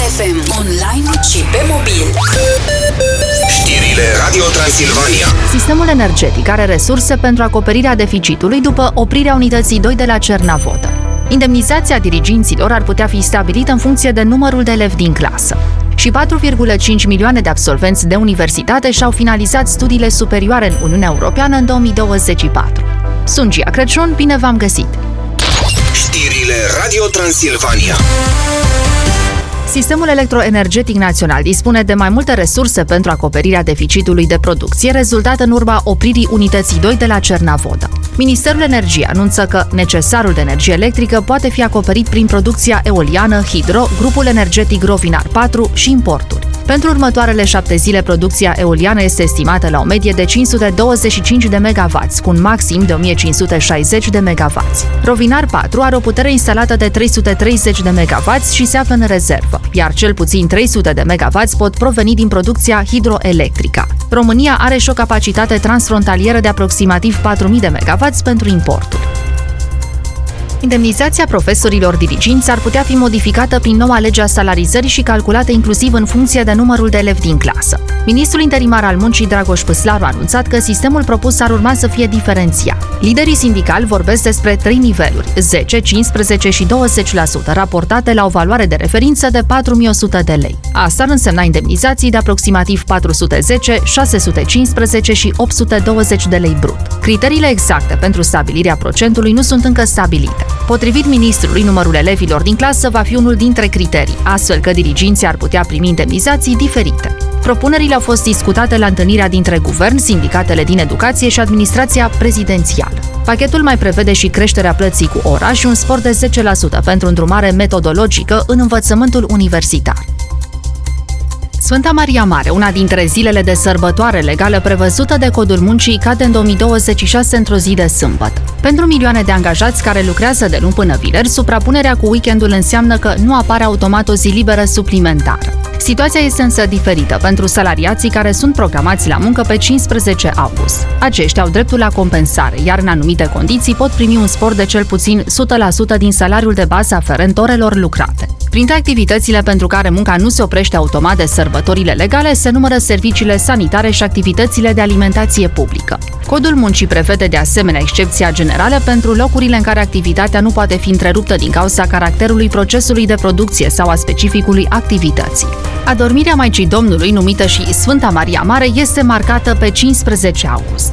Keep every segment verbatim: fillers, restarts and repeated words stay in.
F M, online și pe mobil. Știrile Radio Transilvania. Sistemul energetic are resurse pentru acoperirea deficitului după oprirea unității doi de la Cernavodă. Indemnizația diriginților ar putea fi stabilită în funcție de numărul de elevi din clasă. Și patru virgulă cinci milioane de absolvenți de universitate și-au finalizat studiile superioare în Uniunea Europeană în două mii douăzeci și patru. Sunt Gia Crăciun, bine v-am găsit! Știrile Radio Transilvania. Sistemul electroenergetic național dispune de mai multe resurse pentru acoperirea deficitului de producție rezultat în urma opririi unității doi de la Cernavodă. Ministerul Energiei anunță că necesarul de energie electrică poate fi acoperit prin producția eoliană, hidro, grupul energetic Rovinar patru și importuri. Pentru următoarele șapte zile, producția eoliană este estimată la o medie de cinci sute douăzeci și cinci de megawatts, cu un maxim de o mie cinci sute șaizeci de megawatts. Rovinar patru are o putere instalată de trei sute treizeci de megawatts și se află în rezervă, iar cel puțin trei sute de megawatts pot proveni din producția hidroelectrică. România are și o capacitate transfrontalieră de aproximativ patru mii de megawatts pentru importuri. Indemnizația profesorilor diriginți ar putea fi modificată prin noua lege a salarizării și calculată inclusiv în funcție de numărul de elevi din clasă. Ministrul interimar al muncii Dragoș Păslaru a anunțat că sistemul propus ar urma să fie diferențiat. Liderii sindicali vorbesc despre trei niveluri, zece, cincisprezece și douăzeci la sută, raportate la o valoare de referință de patru mii o sută de lei. Asta ar însemna indemnizații de aproximativ patru sute zece, șase sute cincisprezece și opt sute douăzeci de lei brut. Criteriile exacte pentru stabilirea procentului nu sunt încă stabilite. Potrivit ministrului, numărul elevilor din clasă va fi unul dintre criterii, astfel că diriginții ar putea primi indemnizații diferite. Propunerile au fost discutate la întâlnirea dintre guvern, sindicatele din educație și administrația prezidențială. Pachetul mai prevede și creșterea plății cu ora și un spor de zece la sută pentru îndrumare metodologică în învățământul universitar. Sfânta Maria Mare, una dintre zilele de sărbătoare legală prevăzută de Codul Muncii, cade în două mii douăzeci și șase într-o zi de sâmbătă. Pentru milioane de angajați care lucrează de luni până vineri, suprapunerea cu weekendul înseamnă că nu apare automat o zi liberă suplimentară. Situația este însă diferită pentru salariații care sunt programați la muncă pe cincisprezece august. Aceștia au dreptul la compensare, iar în anumite condiții pot primi un spor de cel puțin o sută la sută din salariul de bază aferent orelor lucrate. Printre activitățile pentru care munca nu se oprește automat de sărbătorile legale se numără serviciile sanitare și activitățile de alimentație publică. Codul Muncii prevede de asemenea excepția generală pentru locurile în care activitatea nu poate fi întreruptă din cauza caracterului procesului de producție sau a specificului activității. Adormirea Maicii Domnului, numită și Sfânta Maria Mare, este marcată pe cincisprezece august.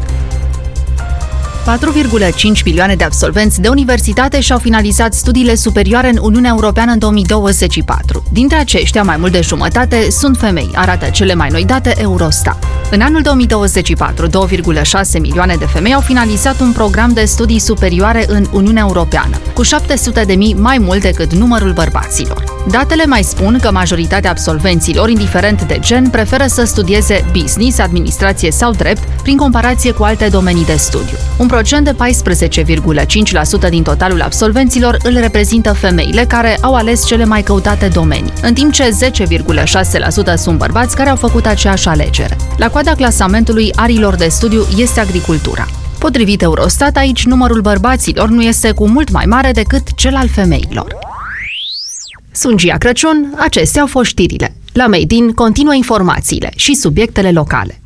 patru virgulă cinci milioane de absolvenți de universitate și-au finalizat studiile superioare în Uniunea Europeană în două mii douăzeci și patru. Dintre aceștia, mai mult de jumătate sunt femei, arată cele mai noi date Eurostat. În anul două mii douăzeci și patru, două virgulă șase milioane de femei au finalizat un program de studii superioare în Uniunea Europeană, cu șapte sute de mii mai mult decât numărul bărbaților. Datele mai spun că majoritatea absolvenților, indiferent de gen, preferă să studieze business, administrație sau drept, prin comparație cu alte domenii de studiu. Un procent de paisprezece virgulă cinci la sută din totalul absolvenților îl reprezintă femeile care au ales cele mai căutate domenii, în timp ce zece virgulă șase la sută sunt bărbați care au făcut aceeași alegere. La coada clasamentului arilor de studiu este agricultura. Potrivit Eurostat, aici numărul bărbaților nu este cu mult mai mare decât cel al femeilor. Sunt Gia Crăciun, acestea au fost știrile. La Made in continuă informațiile și subiectele locale.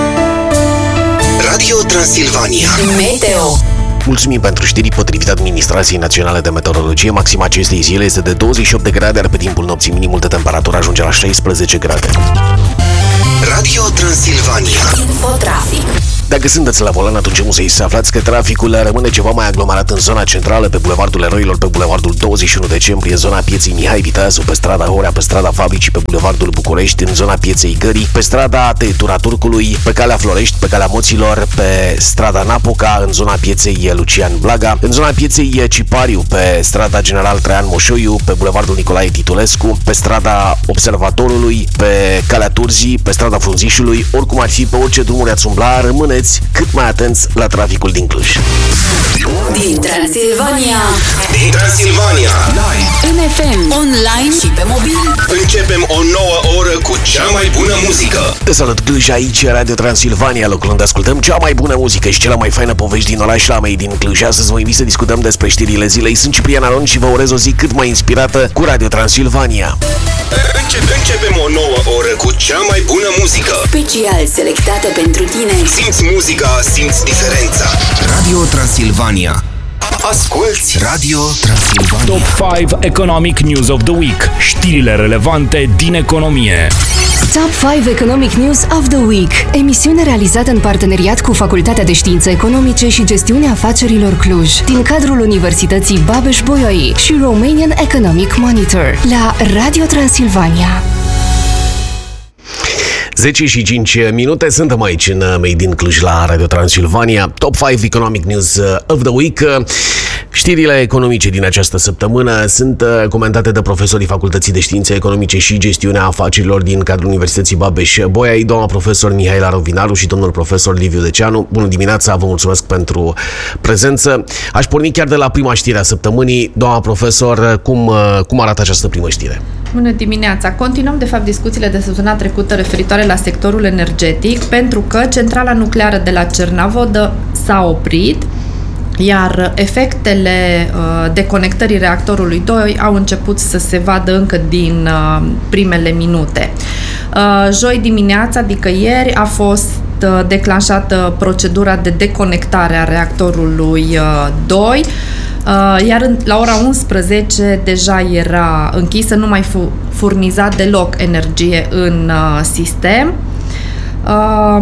Radio Transilvania. Meteo. Mulțumim pentru știri. Potrivit Administrației Naționale de Meteorologie, maxima acestei zile este de douăzeci și opt de grade, iar pe timpul nopții minimul de temperatură ajunge la șaisprezece grade. Radio Transilvania. Infotrafic. Dacă sunteți la volan, atunci musei să aflați că traficul rămâne ceva mai aglomerat în zona centrală, pe Bulevardul Eroilor, pe Bulevardul douăzeci și unu decembrie, în zona pieței Mihai Viteazu, pe strada Horea, pe strada Fabricii, pe Bulevardul București, în zona pieței Gării, pe strada Tăietura Turcului, pe calea Florești, pe calea Moților, pe strada Napoca, în zona pieței Lucian Blaga, în zona pieței Cipariu, pe strada General Traian Moșoiu, pe Bulevardul Nicolae Titulescu, pe strada Observatorului, pe calea Turzii, pe strada Frunzișului. Oricum ar fi, pe orice drumuri ați umbla, rămâneți cât mai atenți la traficul din Cluj. Din Transilvania. Din Transilvania. În F M, online și pe mobil. Începem o nouă oră cu cea mai bună muzică. Te salut, Cluj, aici Radio Transilvania, locul unde ascultăm cea mai bună muzică și cea mai faină povești din oraș la Made din Cluj. Astăzi vă invit să discutăm despre știrile zilei. Sunt Ciprian Aron și vă urez o zi cât mai inspirată cu Radio Transilvania. Începem Începe, începem o nouă oră cu cea mai bună muzică. Special selectată pentru tine. Simți muzica, simți diferența. Radio Transilvania. Asculți Radio Transilvania. Top cinci Economic News of the Week. Știrile relevante din economie. Top cinci Economic News of the Week. Emisiune realizată în parteneriat cu Facultatea de Științe Economice și Gestiunea Afacerilor Cluj, din cadrul Universității Babeș-Bolyai și Romanian Economic Monitor, la Radio Transilvania. zece și cinci minute, suntem aici în Made in Cluj la Radio Transilvania. Top cinci Economic News of the Week. Știrile economice din această săptămână sunt comentate de profesorii Facultății de Științe Economice și Gestiunea Afacerilor din cadrul Universității Babeș-Bolyai, doamna profesor Mihaela Rovinaru și domnul profesor Liviu Deceanu. Bună dimineața, vă mulțumesc pentru prezență. Aș porni chiar de la prima știre a săptămânii. Doamna profesor, cum, cum arată această primă știre? Bună dimineața! Continuăm, de fapt, discuțiile de săptămâna trecută referitoare la sectorul energetic, pentru că centrala nucleară de la Cernavodă s-a oprit, iar efectele uh, deconectării reactorului doi au început să se vadă încă din uh, primele minute. Uh, joi dimineața, adică ieri, a fost uh, declanșată procedura de deconectare a reactorului uh, doi, uh, iar la ora unsprezece deja era închisă, nu mai fu- furniza deloc energie în uh, sistem. Uh,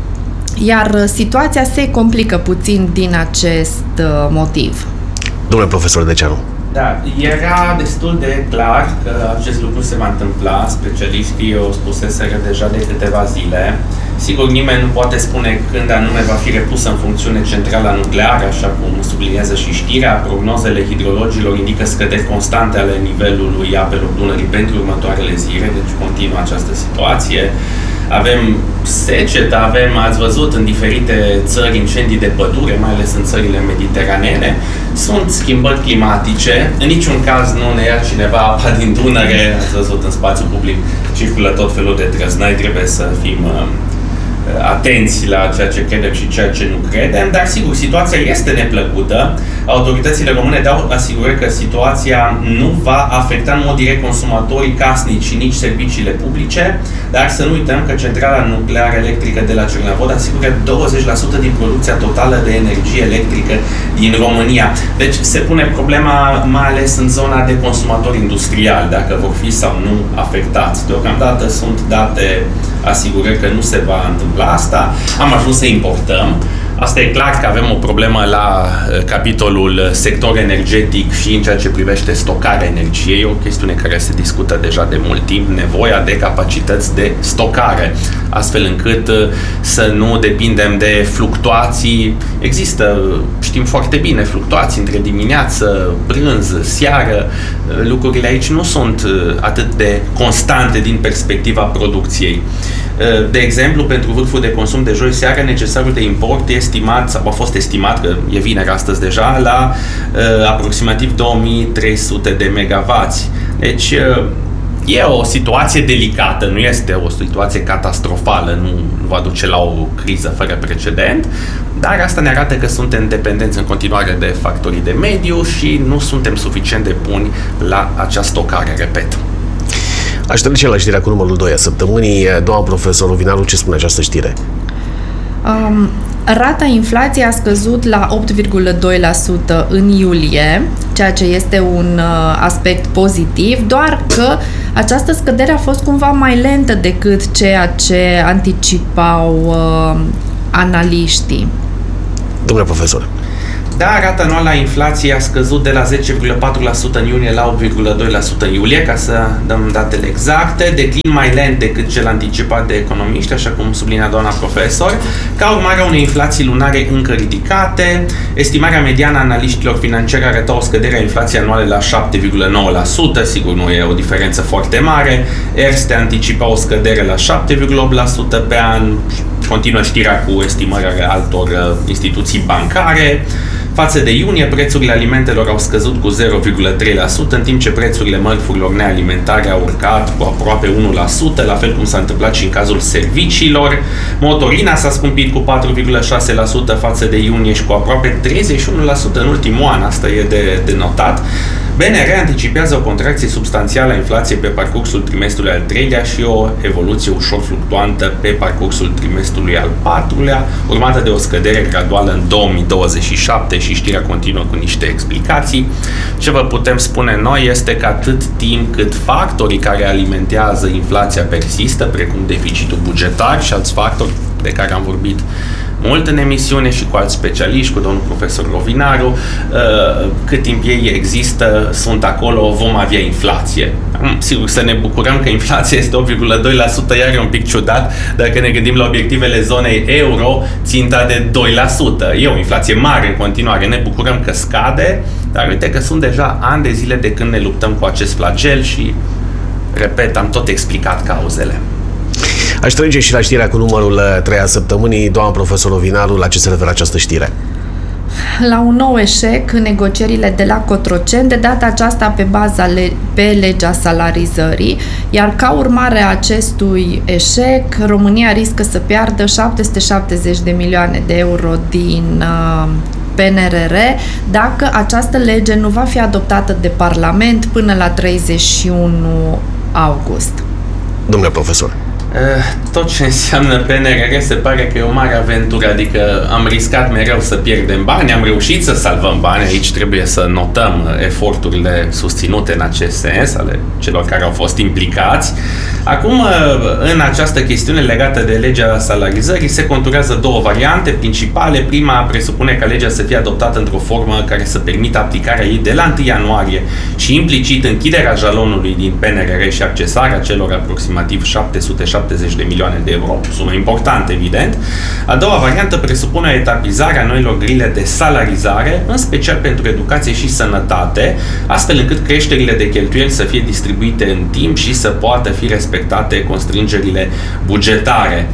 Iar situația se complică puțin din acest motiv. Domnule profesor Deceanu. Da, era destul de clar că acest lucru se va întâmpla. Specialiștii o spuseseră deja de câteva zile. Sigur, nimeni nu poate spune când anume va fi repusă în funcțiune centrala nucleară, așa cum subliniază și știrea. Prognozele hidrologilor indică scăderi constante ale nivelului apelor Dunării pentru următoarele zile, deci continuă această situație. Avem secetă, avem, ați văzut, în diferite țări incendii de pădure, mai ales în țările mediteranene. Sunt schimbări climatice. În niciun caz nu ne ia cineva apa din Dunăre. Ați văzut, în spațiu public circulă tot felul de trăznăi. Trebuie să fim uh, atenți la ceea ce credem și ceea ce nu credem, dar sigur, situația este neplăcută. Autoritățile române dau asigurări că situația nu va afecta în mod direct consumatorii casnici și nici serviciile publice, dar să nu uităm că centrala nucleară electrică de la Cernavodă asigură douăzeci la sută din producția totală de energie electrică din România. Deci se pune problema mai ales în zona de consumatori industriali, dacă vor fi sau nu afectați. Deocamdată sunt date asigurări că nu se va întâmpla asta. Am ajuns să importăm. Asta e clar că avem o problemă la capitolul sector energetic și în ceea ce privește stocarea energiei, o chestiune care se discută deja de mult timp, nevoia de capacități de stocare, astfel încât să nu depindem de fluctuații. Există, știm foarte bine, fluctuații între dimineață, prânz, seară. Lucrurile aici nu sunt atât de constante din perspectiva producției. De exemplu, pentru vârful de consum de joi seară, necesarul de import este estimat, sau a fost estimat, că e vineri astăzi deja, la uh, aproximativ două mii trei sute de megawatts. Deci uh, e o situație delicată, nu este o situație catastrofală, nu, nu va duce la o criză fără precedent, dar asta ne arată că suntem dependenți în continuare de factorii de mediu și nu suntem suficient de buni la acea stocare, repet. Aș trece la știrea cu numărul doi a săptămânii. Doamna profesor Rovinaru, ce spune această știre? Um, rata inflației a scăzut la opt virgulă doi la sută în iulie, ceea ce este un uh, aspect pozitiv, doar că această scădere a fost cumva mai lentă decât ceea ce anticipau uh, analiștii. Domnule profesor. Da, rata anuală a inflației a scăzut de la zece virgulă patru la sută în iunie la opt virgulă doi la sută în iulie, ca să dăm datele exacte, declin mai lent decât cel anticipat de economiști, așa cum sublinea doamna profesor, ca urmare a unei inflații lunare încă ridicate. Estimarea mediană a analiștilor financiari arăta o scădere a inflației anuale la șapte virgulă nouă la sută, sigur nu e o diferență foarte mare. Erste anticipa o scădere la șapte virgulă opt la sută pe an, continuă știrea cu estimări ale altor instituții bancare. Față de iunie, prețurile alimentelor au scăzut cu zero virgulă trei la sută, în timp ce prețurile mărfurilor nealimentare au urcat cu aproape unu la sută, la fel cum s-a întâmplat și în cazul serviciilor. Motorina s-a scumpit cu patru virgulă șase la sută față de iunie și cu aproape treizeci și unu la sută în ultimul an, asta e de, de notat. B B N R anticipează o contracție substanțială a inflației pe parcursul trimestrului al treilea și o evoluție ușor fluctuantă pe parcursul trimestrului al patrulea, urmată de o scădere graduală în două mii douăzeci și șapte și știrea continuă cu niște explicații. Ce vă putem spune noi este că atât timp cât factorii care alimentează inflația persistă, precum deficitul bugetar și alți factori de care am vorbit mult în emisiune și cu alți specialiști, cu domnul profesor Rovinaru, cât timp ei există, sunt acolo, vom avea inflație. Sigur, să ne bucurăm că inflația este opt virgulă doi la sută, iar e un pic ciudat dacă ne gândim la obiectivele zonei euro, ținta de doi la sută. E o inflație mare în continuare, ne bucurăm că scade, dar uite că sunt deja ani de zile de când ne luptăm cu acest flagel și, repet, am tot explicat cauzele. Aș trece și la știrea cu numărul trei a săptămânii. Doamna profesor Rovinaru, la ce se referă această știre? La un nou eșec în negocierile de la Cotroceni, de data aceasta pe baza le- pe legea salarizării, iar ca urmare a acestui eșec, România riscă să piardă șapte sute șaptezeci de milioane de euro din uh, P N R R dacă această lege nu va fi adoptată de Parlament până la treizeci și unu august. Domnule profesor. Tot ce înseamnă P N R R se pare că e o mare aventură, adică am riscat mereu să pierdem bani, am reușit să salvăm bani, aici trebuie să notăm eforturile susținute în acest sens ale celor care au fost implicați. Acum, în această chestiune legată de legea salarizării, se conturează două variante principale. Prima presupune ca legea să fie adoptată într-o formă care să permită aplicarea ei de la întâi ianuarie și implicit închiderea jalonului din P N R R și accesarea celor aproximativ șapte sute șaptezeci de milioane de euro, sumă importantă, evident. A doua variantă presupune etapizarea noilor grile de salarizare, în special pentru educație și sănătate, astfel încât creșterile de cheltuieli să fie distribuite în timp și să poată fi respectate constrângerile bugetare.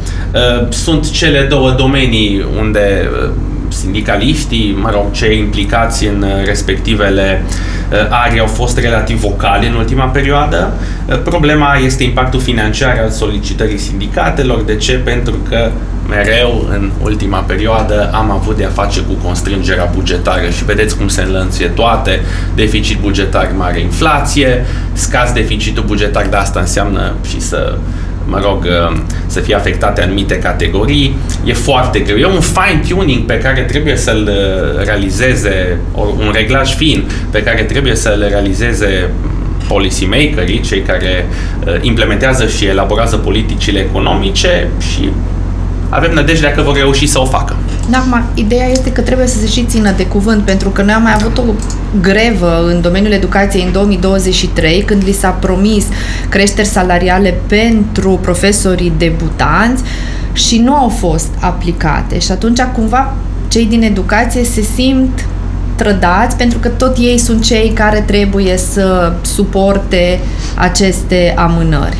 Sunt cele două domenii unde sindicaliștii, mă rog, cei implicați în respectivele arii au fost relativ vocali în ultima perioadă. Problema este impactul financiar al solicitării sindicatelor. De ce? Pentru că mereu în ultima perioadă am avut de a face cu constrângerea bugetară și vedeți cum se înlănțuie toate. Deficit bugetar mare, inflație, scazi deficitul bugetar, de asta înseamnă și să mă rog, să fie afectate anumite categorii. E foarte greu. E un fine-tuning pe care trebuie să-l realizeze, un reglaj fin pe care trebuie să-l realizeze policymakerii, cei care implementează și elaborează politicile economice și avem nădejdea că vor reuși să o facă. Da, acum, ideea este că trebuie să se și țină de cuvânt, pentru că noi am mai avut o grevă în domeniul educației în două mii douăzeci și trei, când li s-a promis creșteri salariale pentru profesorii debutanți și nu au fost aplicate. Și atunci, cumva, cei din educație se simt trădați, pentru că tot ei sunt cei care trebuie să suporte aceste amânări.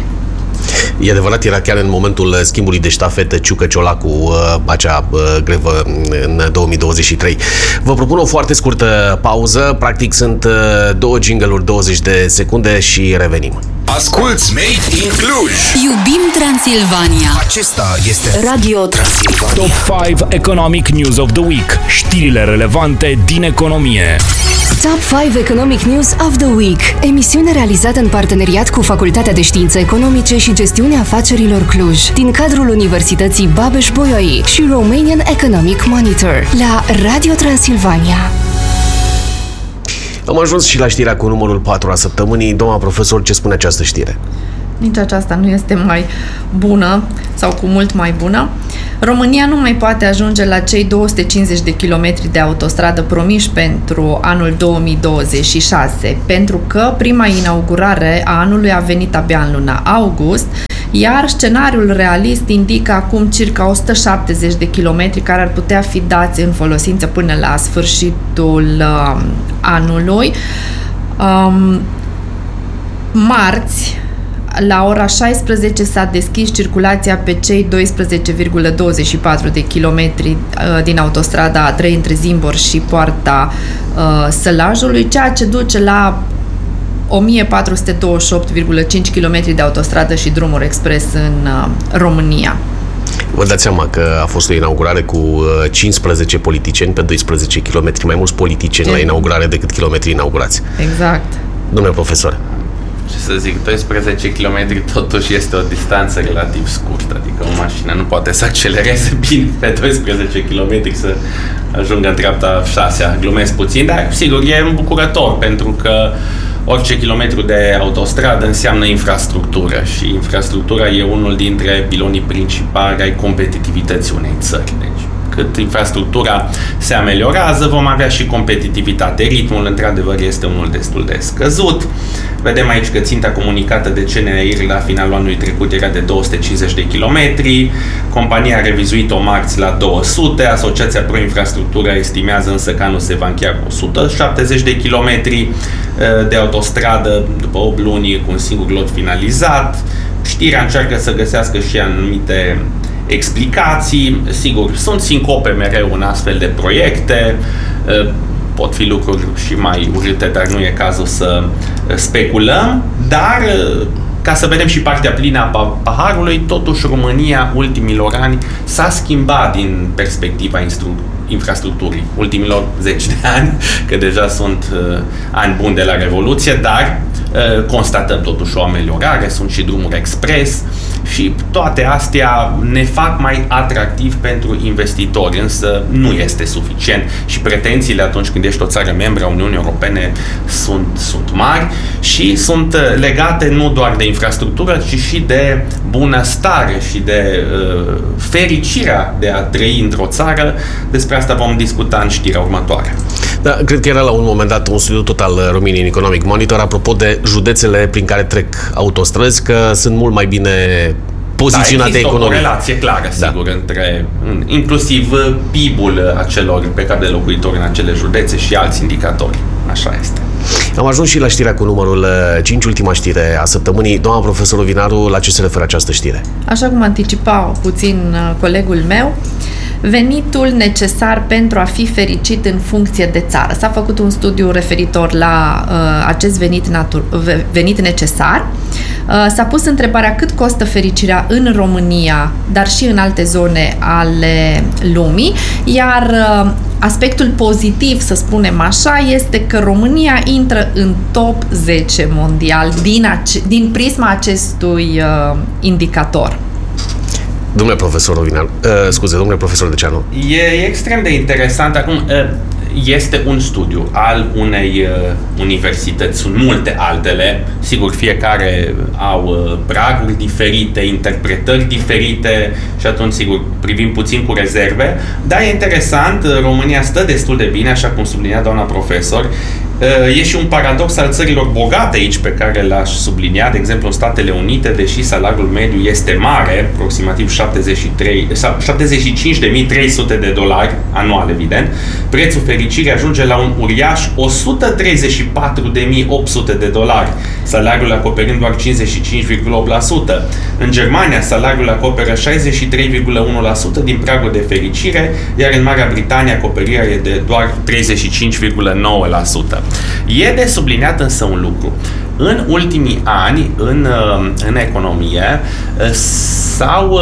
E adevărat, era chiar în momentul schimbului de ștafetă Ciucă-Ciolacu uh, acea uh, grevă în două mii douăzeci și trei. Vă propun o foarte scurtă pauză, practic sunt uh, două jingle-uri, douăzeci de secunde și revenim. Asculți Made in Cluj! Iubim Transilvania! Acesta este Radio Transilvania. Top cinci Economic News of the Week. Știrile relevante din economie. Top cinci Economic News of the Week, emisiune realizată în parteneriat cu Facultatea de Științe Economice și Gestiunea Afacerilor Cluj, din cadrul Universității Babeș-Bolyai și Romanian Economic Monitor, la Radio Transilvania. Am ajuns și la știrea cu numărul patru a săptămânii. Doamna profesor, ce spune această știre? Nici aceasta nu este mai bună sau cu mult mai bună. România nu mai poate ajunge la cei două sute cincizeci de kilometri de autostradă promiși pentru anul două mii douăzeci și șase, pentru că prima inaugurare a anului a venit abia în luna august, iar scenariul realist indică acum circa o sută șaptezeci de kilometri care ar putea fi dați în folosință până la sfârșitul uh, anului. Um, marți, la ora șaisprezece s-a deschis circulația pe cei doisprezece virgulă douăzeci și patru de kilometri uh, din autostrada A trei între Zimbor și Poarta uh, Sălajului, ceea ce duce la o mie patru sute douăzeci și opt virgulă cinci kilometri de autostradă și drumuri expres în uh, România. Vă dați seama că a fost o inaugurare cu cincisprezece politicieni pe doisprezece kilometri, mai mulți politicieni la inaugurare decât kilometri inaugurați. Exact. Domnule profesor. Ce să zic, doisprezece kilometri totuși este o distanță relativ scurtă, adică o mașină nu poate să accelereze bine pe doisprezece kilometri să ajungă în treapta șasea. Glumesc puțin, dar sigur e îmbucurător pentru că orice kilometru de autostradă înseamnă infrastructură și infrastructura e unul dintre pilonii principali ai competitivității unei țări. Deci, cât infrastructura se ameliorează, vom avea și competitivitate. Ritmul, într-adevăr, este unul destul de scăzut. Vedem aici că ținta comunicată de C N R la finalul anului trecut era de două sute cincizeci de kilometri. Compania a revizuit-o marți la două sute. Asociația Pro Infrastructură estimează însă că anul se va încheia cu o sută șaptezeci de kilometri de autostradă după opt luni cu un singur lot finalizat. Știrea încearcă să găsească și anumite explicații. Sigur, sunt sincope mereu în astfel de proiecte. Pot fi lucruri și mai urâte, dar nu e cazul să speculăm. Dar, ca să vedem și partea plină a paharului, totuși România, ultimilor ani, s-a schimbat din perspectiva infrastructurii. Ultimilor zeci de ani, că deja sunt uh, ani buni de la Revoluție, dar uh, constatăm totuși o ameliorare, sunt și drumuri expres și toate astea ne fac mai atractiv pentru investitori, însă nu este suficient și pretențiile atunci când ești o țară membră a Uniunii Europene sunt, sunt mari și sunt legate nu doar de infrastructură, ci și de bunăstare și de uh, fericirea de a trăi într-o țară. Despre asta vom discuta în știrea următoare. Da, cred că era la un moment dat un studiu tot al Romanian Economic Monitor apropo de județele prin care trec autostrăzi, că sunt mult mai bine poziționate da, economic. O relație clară, sigur, da. Între inclusiv P I B-ul acelor pe cap de locuitori în acele județe și alți indicatori. Așa este. Am ajuns și la știrea cu numărul cinci, ultima știre a săptămânii. Doamna profesor Ovinaru, la ce se referă această știre? Așa cum anticipa puțin colegul meu, venitul necesar pentru a fi fericit în funcție de țară. S-a făcut un studiu referitor la uh, acest venit, natur- venit necesar. Uh, s-a pus întrebarea cât costă fericirea în România, dar și în alte zone ale lumii, iar uh, aspectul pozitiv, să spunem așa, este că România intră în top zece mondial din, ace- din prisma acestui uh, indicator. Domnule profesor Ovinar, uh, scuze, domnule profesor Deceanu. E, e extrem de interesant. Acum, uh, este un studiu al unei uh, universități, sunt multe altele, sigur, fiecare au uh, praguri diferite, interpretări diferite și atunci, sigur, privim puțin cu rezerve, dar e interesant, România stă destul de bine, așa cum sublinia doamna profesor. E și un paradox al țărilor bogate aici pe care l-aș sublinia. De exemplu, în Statele Unite, deși salariul mediu este mare, aproximativ șaptezeci și cinci de mii trei sute de dolari anual, evident, prețul fericirii ajunge la un uriaș o sută treizeci și patru de mii opt sute de dolari, salariul acoperind doar cincizeci și cinci virgulă opt la sută. În Germania, salariul acoperă șaizeci și trei virgulă unu la sută din pragul de fericire, iar în Marea Britanie acoperirea e de doar treizeci și cinci virgulă nouă la sută. E de subliniat însă un lucru. În ultimii ani, în, în economie, s-au,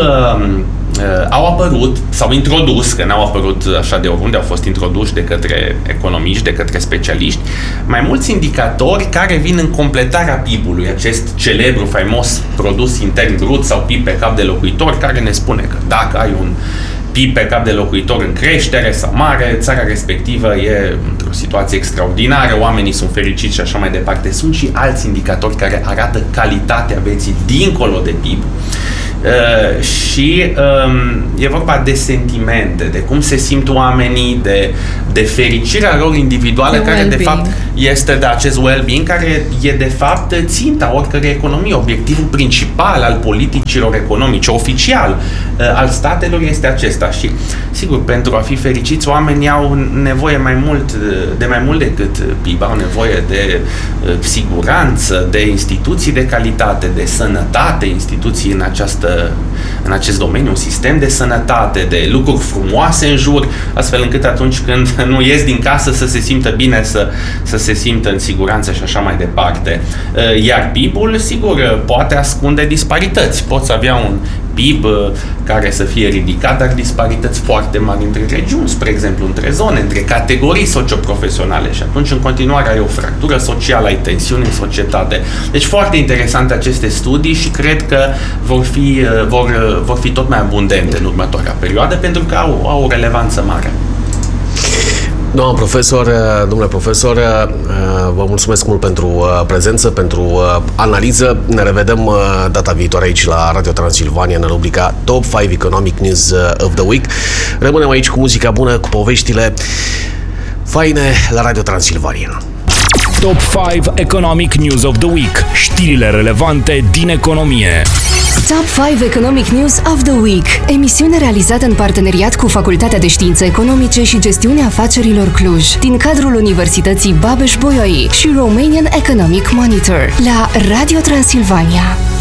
au apărut, s-au introdus, că n-au apărut așa de oriunde, au fost introduși de către economiști, de către specialiști, mai mulți indicatori care vin în completarea P I B-ului, acest celebru, faimos produs intern brut sau P I B pe cap de locuitor, care ne spune că dacă ai un P I B pe cap de locuitor în creștere sau mare, țara respectivă e într-o situație extraordinară, oamenii sunt fericiți și așa mai departe. Sunt și alți indicatori care arată calitatea vieții dincolo de P I B. Uh, și um, e vorba de sentimente, de cum se simt oamenii, de, de fericirea lor individuală, de care well-being. De fapt este de acest well-being, care e de fapt ținta oricărei economii, obiectivul principal al politicilor economice, oficial uh, al statelor este acesta. Și sigur, pentru a fi fericiți, oamenii au nevoie mai mult, de mai mult decât P I B, au nevoie de uh, siguranță, de instituții de calitate, de sănătate, instituții în această în acest domeniu, un sistem de sănătate, de lucruri frumoase în jur, astfel încât atunci când nu ies din casă să se simtă bine, să, să se simtă în siguranță și așa mai departe. Iar P I B-ul, sigur, poate ascunde disparități. Poți avea un P I B care să fie ridicat, dar disparități foarte mari între regiuni, spre exemplu, între zone, între categorii socioprofesionale și atunci în continuare ai o fractură socială, ai tensiuni în societate. Deci foarte interesante aceste studii și cred că vor fi, vor, vor fi tot mai abundente în următoarea perioadă pentru că au, au o relevanță mare. Doamna profesor, domnule profesor, vă mulțumesc mult pentru prezență, pentru analiză. Ne revedem data viitoare aici la Radio Transilvania în rubrica Top cinci Economic News of the Week. Rămânem aici cu muzica bună, cu poveștile faine la Radio Transilvania. Top cinci Economic News of the Week. Știrile relevante din economie. Top cinci Economic News of the Week, emisiune realizată în parteneriat cu Facultatea de Științe Economice și Gestiunea Afacerilor Cluj, din cadrul Universității Babeș-Bolyai și Romanian Economic Monitor, la Radio Transilvania.